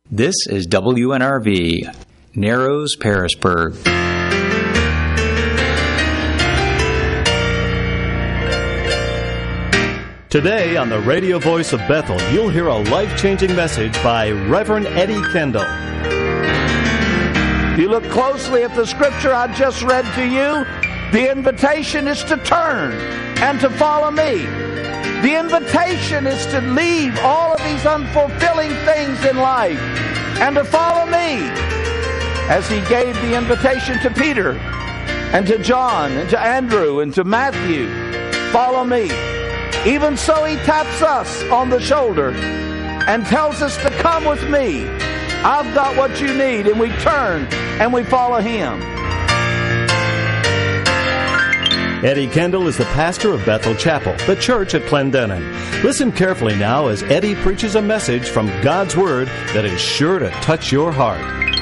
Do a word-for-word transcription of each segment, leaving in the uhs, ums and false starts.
This is W N R V, Narrows, Pearisburg. Today on the radio voice of Bethel, you'll hear a life-changing message by Reverend Eddie Kendall. If you look closely at the scripture I just read to you, the invitation is to turn and to follow me. The invitation is to leave all of these unfulfilling things in life and to follow me. As he gave the invitation to Peter and to John and to Andrew and to Matthew, follow me. Even so, he taps us on the shoulder and tells us to come with me. I've got what you need. And we turn and we follow him. Eddie Kendall is the pastor of Bethel Chapel, the church at Clendenin. Listen carefully now as Eddie preaches a message from God's Word that is sure to touch your heart.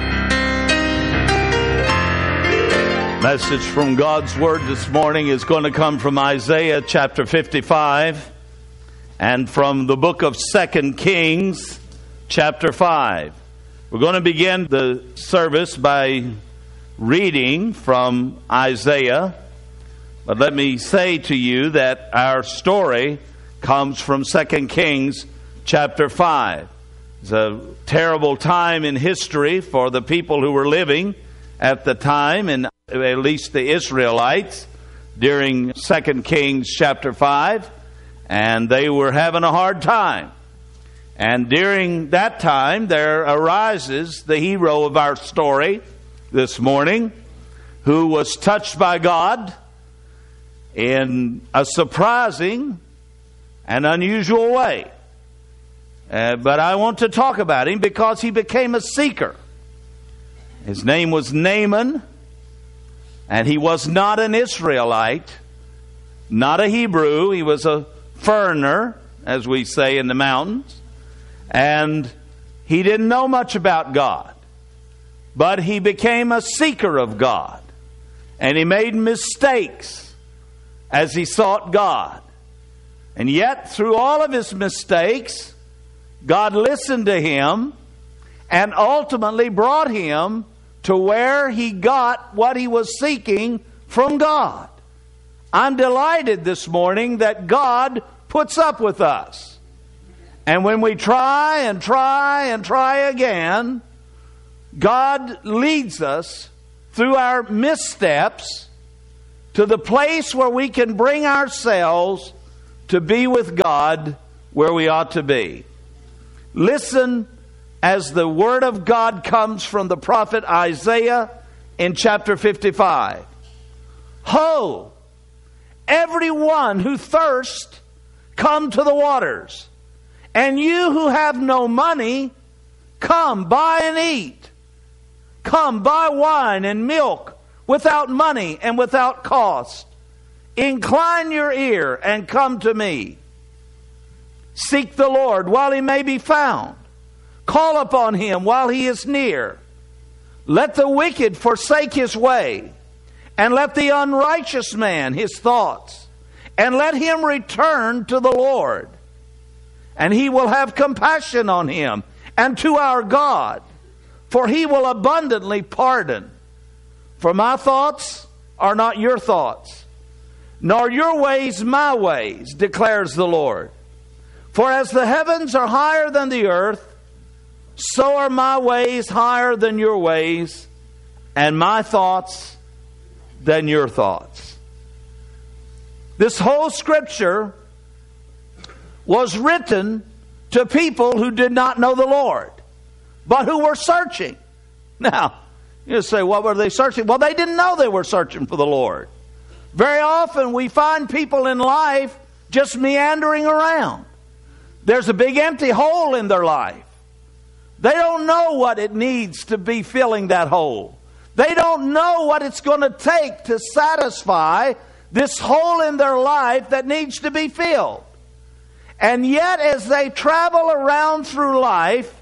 Message from God's Word this morning is going to come from Isaiah chapter fifty-five and from the book of Second Kings chapter five. We're going to begin the service by reading from Isaiah. But let me say to you that our story comes from Second Kings chapter five. It's a terrible time in history for the people who were living at the time, and at least the Israelites, during Second Kings chapter five, and they were having a hard time. And during that time, there arises the hero of our story this morning, who was touched by God in a surprising and unusual way. Uh, but I want to talk about him because he became a seeker. His name was Naaman, and he was not an Israelite, not a Hebrew. He was a foreigner, as we say in the mountains. And he didn't know much about God. But he became a seeker of God. And he made mistakes as he sought God. And yet, through all of his mistakes, God listened to him and ultimately brought him to where he got what he was seeking from God. I'm delighted this morning that God puts up with us. And when we try and try and try again, God leads us through our missteps to the place where we can bring ourselves to be with God where we ought to be. Listen as the word of God comes from the prophet Isaiah in chapter fifty-five. Ho, everyone who thirsts, come to the waters. And you who have no money, come, buy and eat. Come, buy wine and milk without money and without cost. Incline your ear and come to me. Seek the Lord while he may be found. Call upon him while he is near. Let the wicked forsake his way, and let the unrighteous man his thoughts, and let him return to the Lord. And he will have compassion on him and to our God, for he will abundantly pardon. For my thoughts are not your thoughts, nor your ways my ways, declares the Lord. For as the heavens are higher than the earth, so are my ways higher than your ways, and my thoughts than your thoughts. This whole scripture was written to people who did not know the Lord, but who were searching. Now, you say, what were they searching? Well, they didn't know they were searching for the Lord. Very often we find people in life just meandering around. There's a big empty hole in their life. They don't know what it needs to be filling that hole. They don't know what it's going to take to satisfy this hole in their life that needs to be filled. And yet, as they travel around through life,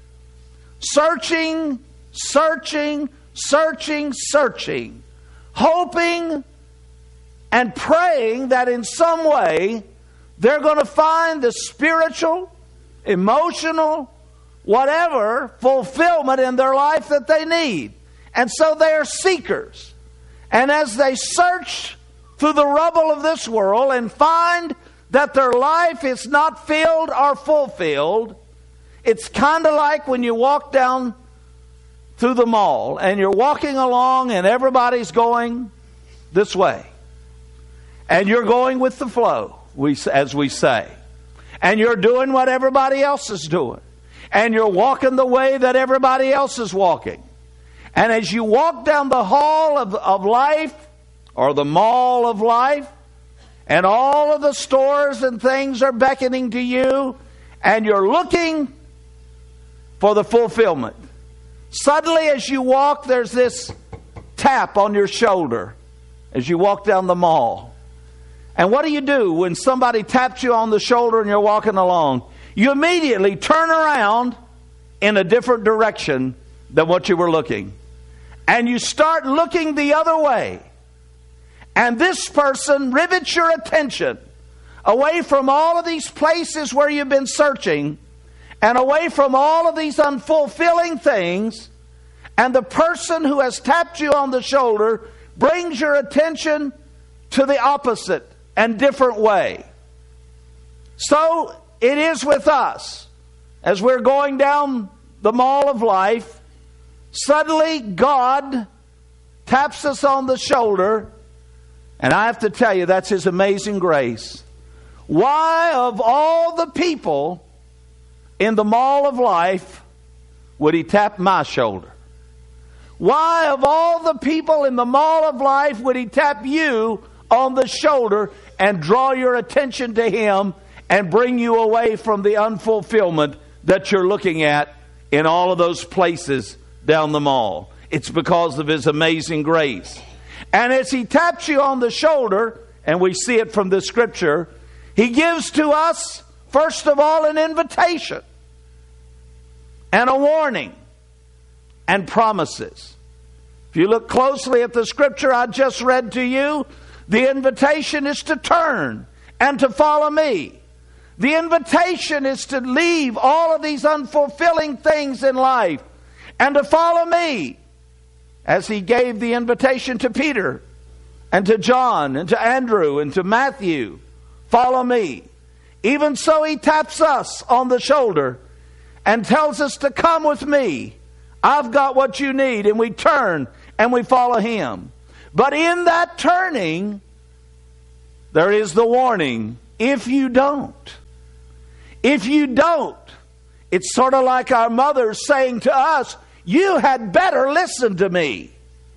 searching, searching, searching, searching, hoping and praying that in some way they're going to find the spiritual, emotional, whatever fulfillment in their life that they need. And so they are seekers. And as they search through the rubble of this world and find that their life is not filled or fulfilled, it's kind of like when you walk down through the mall and you're walking along and everybody's going this way. And you're going with the flow, we, as we say. And you're doing what everybody else is doing. And you're walking the way that everybody else is walking. And as you walk down the hall of, of life, or the mall of life, and all of the stores and things are beckoning to you, and you're looking for the fulfillment. Suddenly as you walk, there's this tap on your shoulder as you walk down the mall. And what do you do when somebody taps you on the shoulder and you're walking along? You immediately turn around in a different direction than what you were looking. And you start looking the other way. And this person rivets your attention away from all of these places where you've been searching and away from all of these unfulfilling things. And the person who has tapped you on the shoulder brings your attention to the opposite and different way. So it is with us. As we're going down the mall of life, suddenly God taps us on the shoulder, and I have to tell you, that's His amazing grace. Why, of all the people in the mall of life, would He tap my shoulder? Why, of all the people in the mall of life, would He tap you on the shoulder and draw your attention to Him and bring you away from the unfulfillment that you're looking at in all of those places down the mall? It's because of His amazing grace. And as He taps you on the shoulder, and we see it from the Scripture, He gives to us, first of all, an invitation and a warning and promises. If you look closely at the Scripture I just read to you, the invitation is to turn and to follow me. The invitation is to leave all of these unfulfilling things in life and to follow me, as He gave the invitation to Peter and to John and to Andrew and to Matthew. Follow me. Even so, He taps us on the shoulder and tells us to come with me. I've got what you need. And we turn and we follow Him. But in that turning, there is the warning. If you don't, if you don't, it's sort of like our mothers saying to us, you had better listen to me.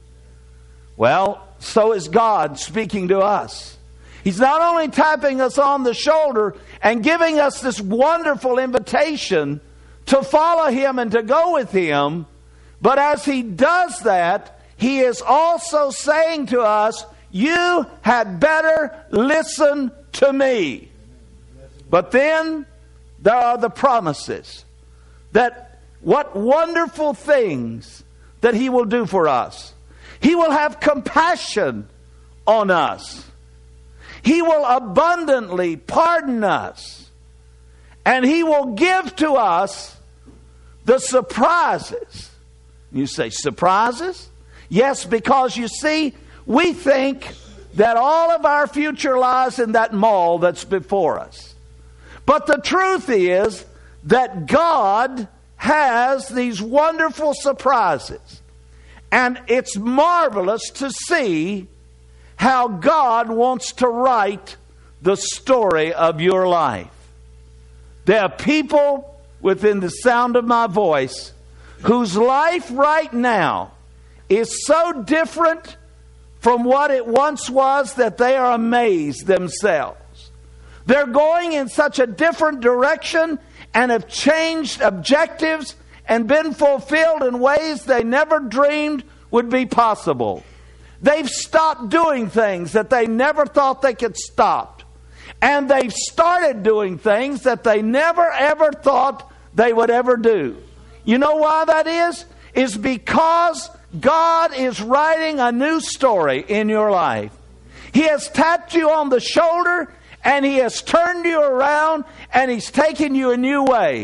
Well, so is God speaking to us. He's not only tapping us on the shoulder and giving us this wonderful invitation to follow Him and to go with Him, but as He does that, He is also saying to us, you had better listen to me. But then there are the promises that what wonderful things that He will do for us. He will have compassion on us. He will abundantly pardon us. And He will give to us the surprises. You say, surprises? Yes, because you see, we think that all of our future lies in that mall that's before us. But the truth is that God has these wonderful surprises. And it's marvelous to see how God wants to write the story of your life. There are people within the sound of my voice whose life right now is so different from what it once was that they are amazed themselves. They're going in such a different direction and have changed objectives and been fulfilled in ways they never dreamed would be possible. They've stopped doing things that they never thought they could stop. And they've started doing things that they never ever thought they would ever do. You know why that is? It's because God is writing a new story in your life. He has tapped you on the shoulder and He has turned you around and He's taken you a new way.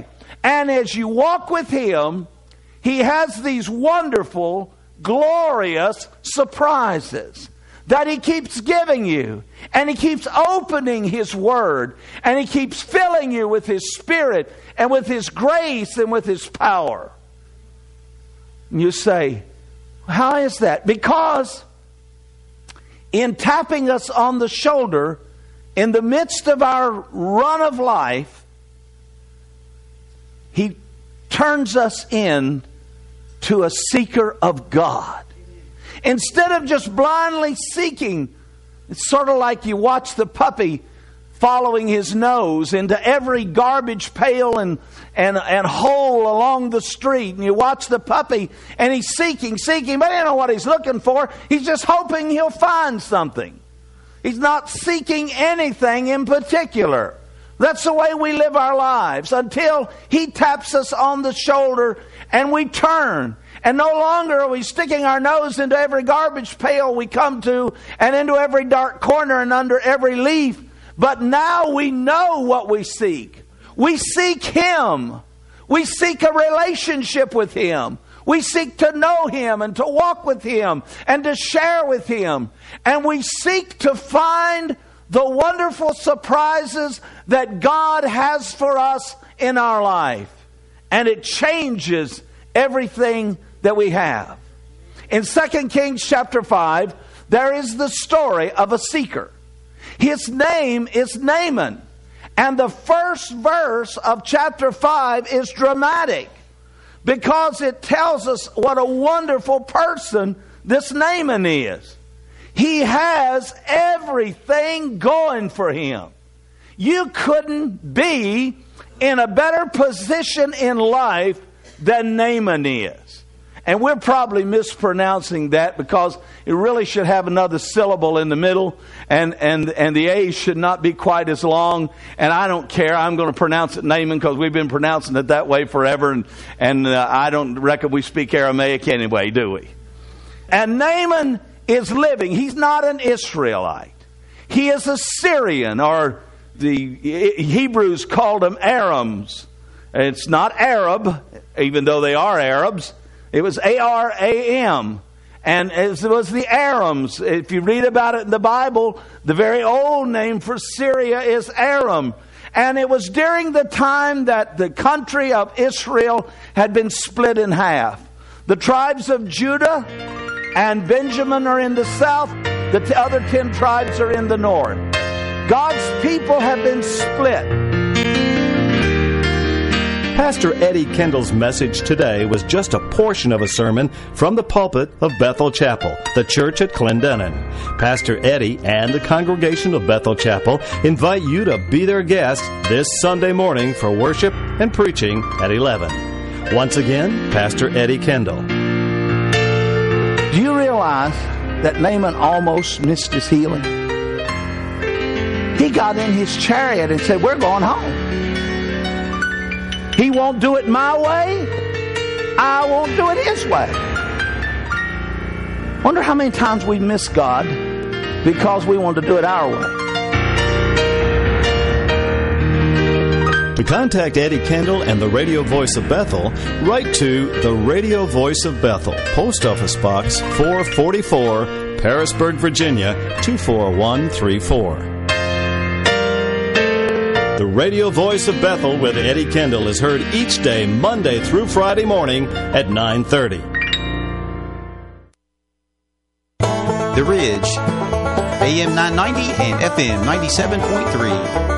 And as you walk with Him, He has these wonderful, glorious surprises that He keeps giving you. And He keeps opening His Word. And He keeps filling you with His Spirit and with His grace and with His power. And you say, how is that? Because in tapping us on the shoulder in the midst of our run of life, He turns us in to a seeker of God. Instead of just blindly seeking, it's sort of like you watch the puppy following his nose into every garbage pail and, and, and hole along the street. And you watch the puppy and he's seeking, seeking, but he don't know what he's looking for. He's just hoping he'll find something. He's not seeking anything in particular. That's the way we live our lives until He taps us on the shoulder and we turn. And no longer are we sticking our nose into every garbage pail we come to and into every dark corner and under every leaf. But now we know what we seek. We seek Him. We seek a relationship with Him. We seek to know Him and to walk with Him and to share with Him. And we seek to find the wonderful surprises that God has for us in our life. And it changes everything that we have. In Second Kings chapter five, there is the story of a seeker. His name is Naaman. And the first verse of chapter five is dramatic because it tells us what a wonderful person this Naaman is. He has everything going for him. You couldn't be in a better position in life than Naaman is. And we're probably mispronouncing that because it really should have another syllable in the middle, and, and, and the A should not be quite as long. And I don't care. I'm going to pronounce it Naaman because we've been pronouncing it that way forever. And, and uh, I don't reckon we speak Aramaic anyway, do we? And Naaman is living. He's not an Israelite. He is a Syrian, or the Hebrews called them Arams. It's not Arab, even though they are Arabs. It was A R A M. And it was the Arams. If you read about it in the Bible, the very old name for Syria is Aram. And it was during the time that the country of Israel had been split in half. The tribes of Judah and Benjamin are in the south. The t- other ten tribes are in the north. God's people have been split. Pastor Eddie Kendall's message today was just a portion of a sermon from the pulpit of Bethel Chapel, the church at Clendenin. Pastor Eddie and the congregation of Bethel Chapel invite you to be their guest this Sunday morning for worship and preaching at eleven. Once again, Pastor Eddie Kendall. Do you realize that Naaman almost missed his healing? He got in his chariot and said, "We're going home. He won't do it my way. I won't do it His way." Wonder how many times we miss God because we want to do it our way. To contact Eddie Kendall and the Radio Voice of Bethel, write to the Radio Voice of Bethel, Post Office Box four forty-four, Parisburg, Virginia two four one three four. The Radio Voice of Bethel with Eddie Kendall is heard each day, Monday through Friday morning at nine thirty. The Ridge, A M nine ninety and F M ninety-seven point three.